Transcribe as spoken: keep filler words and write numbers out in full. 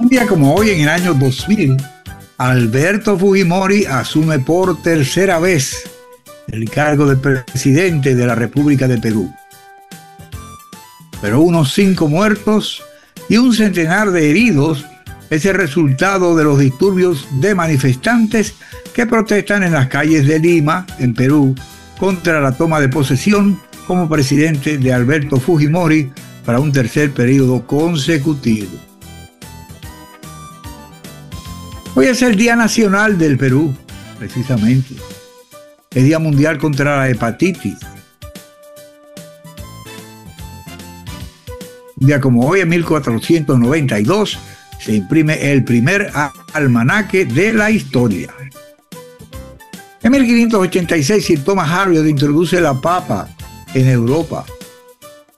día como hoy, en el año dos mil, Alberto Fujimori asume por tercera vez el cargo de presidente de la República de Perú. Pero unos cinco muertos y un centenar de heridos es el resultado de los disturbios de manifestantes que protestan en las calles de Lima, en Perú, contra la toma de posesión como presidente de Alberto Fujimori para un tercer periodo consecutivo. Hoy es el Día Nacional del Perú, precisamente. Es Día Mundial contra la Hepatitis. Un día como hoy, en mil cuatrocientos noventa y dos, se imprime el primer almanaque de la historia. En mil quinientos ochenta y seis, Sir Thomas Harriot introduce la papa en Europa.